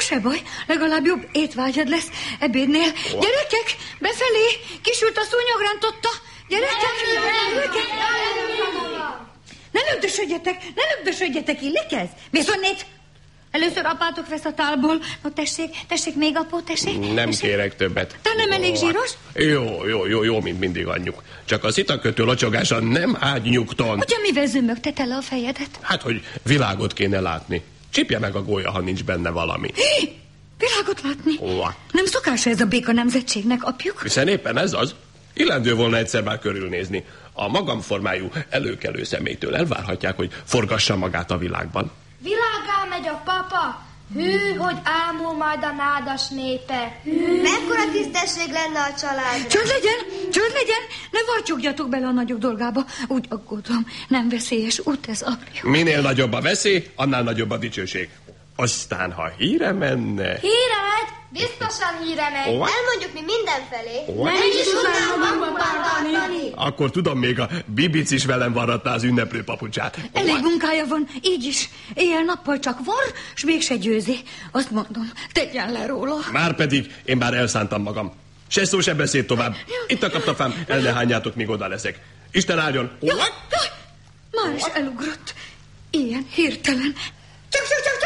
se baj, legalább jobb étvágyad lesz ebédnél. Gyerekek, befelé, kisült a szúnyográntotta. Gyerekek. Ne lögdösödjetek, illik ez? Viszont először apátok vesz a tálból. No, tessék, még apó, tessék. Nem kérek többet. Te nem elég zsíros? Jó, mint mindig anyjuk. Csak a szitakötő locsogása nem ágynyugton. Ugye mivel zümmögted le a fejedet? Hát, hogy világot kéne látni. Csipje meg a gólya, ha nincs benne valami. Világot látni? What? Nem szokás ez a béka nemzetségnek, apjuk? Hiszen éppen ez az. Illendő volna egyszer már körülnézni. A magamformájú előkelő személytől elvárhatják, hogy forgassa magát a világban. Világgá megy a papa. Hű, hogy ámul majd a nádas népe. Mekkora tisztesség lenne a családra. Csönd legyen, ne varcsogjatok bele a nagyobb dolgába. Úgy aggódom, nem veszélyes út ez, apjuk. Minél nagyobb a veszély, annál nagyobb a dicsőség. Aztán, ha híre menne... Híre megy? Biztosan híre megy. Elmondjuk mi mindenfelé. Nem is tudnám magunkban tartani. Akkor tudom, még a Bibic is velem varratná az ünneplő papucsát. Elég munkája van, így is. Éjjel-nappal csak var, s mégse győzi. Azt mondom, tegyen le róla. Márpedig én már elszántam magam. Se szó, se beszéd tovább. Itt a kaptafám, el ne hányjátok, míg oda leszek. Isten áldjon. Már is elugrott. Ilyen hirtelen. Csak.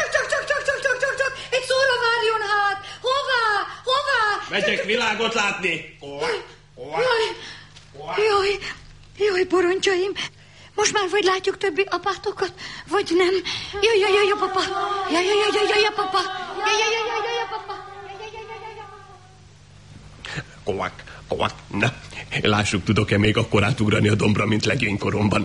Egy szóra várjon hát. Hová? Megyek világot látni. Jaj, boroncsaim. Most már vagy látjuk többi apátokat, vagy nem. Jaj, papa. Jaj, papa. Jaj, papa. Kovak. Na, lássuk, tudok-e még akkor átugrani a dombra, mint legénykoromban.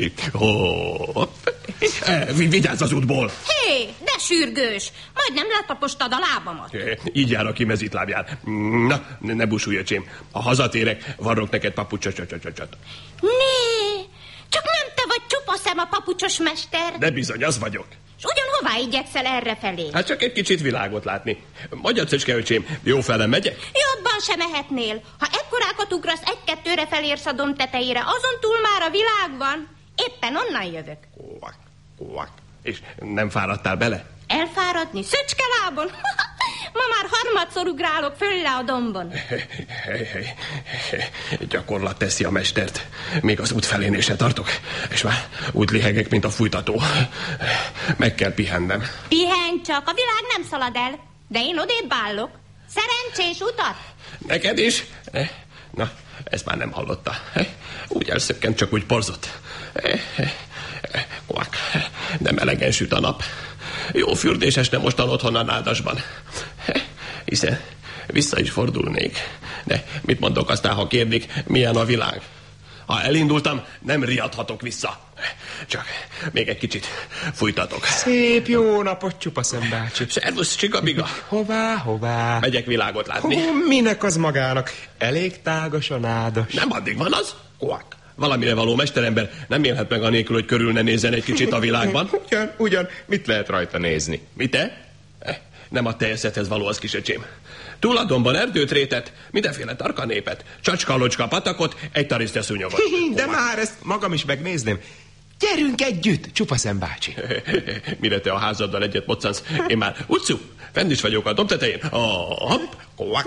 Vigyázz az útból! Hé, de sürgős! Majdnem letapostad a lábamat. Így jár, aki mezitláb. Na, ne búsulj, öcsém. Ha hazatérek, varrok neked papucsot. Né, csak nem te vagy csupa szem a papucsos mester. De bizony, az vagyok. És ugyan hová igyekszel errefelé? Hát csak egy kicsit világot látni. Magyacöcske, öcsém, jó fele megyek? Jobban se mehetnél. Ha ekkorákat ugrasz, egy-kettőre felérsz a domb tetejére, azon túl már a világ van. Éppen onnan jövök. Kovak. És nem fáradtál bele? Elfáradni? Szöcske lábon? Ma már harmadszor ugrálok föl le a dombon. Gyakorlat teszi a mestert. Még az út felén se tartok, és már úgy lihegek, mint a fújtató. Meg kell pihennem. Pihenj csak, a világ nem szalad el. De én odébb állok. Szerencsés utat! Neked is? Na, ezt már nem hallotta. Úgy elszökkent, csak úgy porzott. Kovak, nem elegen süt a nap. Jó fürdéses, de mostan otthon a nádasban. Hiszen vissza is fordulnék. De mit mondok aztán, ha kérdik, milyen a világ? Ha elindultam, nem riadhatok vissza. Csak még egy kicsit fújtatok. Szép jó napot, Csupaszem bácsi. Szervusz, Csikabiga. Hová? Megyek világot látni. Minek az magának? Elég tágas a nádas. Nem addig van az? Kovak. Valamire való mesterember nem élhet meg anélkül, hogy körül ne nézzen egy kicsit a világban. Ugyan, mit lehet rajta nézni? Mi te? Nem a te eszethez való az, kisöcsém. Túl a dombon erdőt rétet, mindenféle tarka népet, csacskalocska patakot, egy tarisztja szúnyogot. De már ezt magam is megnézném. Gyerünk együtt, Csupaszem bácsi. Mire te a házaddal egyet moccansz, én már utcú, fenn is vagyok a domb tetején. Hopp, kovak.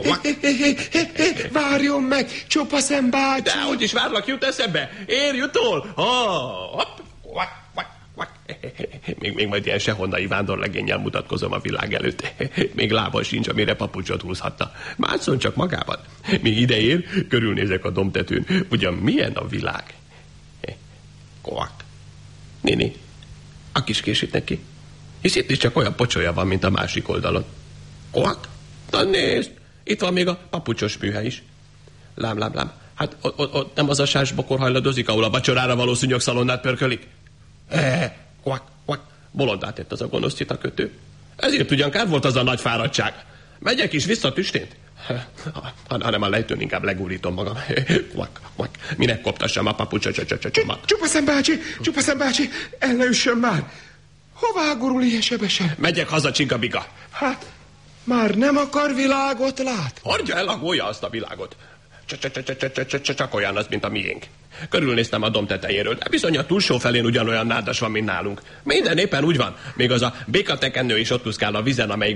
Várjon meg, Csupaszem bácsi. De hogy is várlak, jut eszembe. Érj utol. Hopp, kovak. Még majd ilyen sehonnai vándorlegénnyel mutatkozom a világ előtt. Még lába sincs, amire papucsot húzhatta. Másszon csak magában. Míg ideér, körülnézek a dombtetőn. Ugyan milyen a világ? Kovak. Néni, a kiskésít neki. Hisz itt is csak olyan pocsolya van, mint a másik oldalon. Kovak? Na nézd, itt van még a papucsos műhely is. Lám. Hát ott nem az a sásbokor hajladozik, ahol a vacsorára való szúnyogszalonnát pörkölik? Kovak. Bolondát tett az a gonosz citakötő. Ezért ugyan kár volt az a nagy fáradtság. Megyek is vissza tüstént? Hanem a lejtőn inkább legúrítom magam. Kovak. Minek koptassam a papucsocsomat? Csupaszem bácsi, el ne üssön már. Hová gurul ilyen sebesen? Megyek haza, Csikabiga. Hát, már nem akar világot lát? Hordja el a gólya azt a világot. Csak olyan az, mint a miénk. Körülnéztem a domb tetejéről, de bizony a túlsó felén ugyanolyan nádas van, mint nálunk. Minden éppen úgy van. Még az a békatekennő is ott úszkál a vizen, amelyik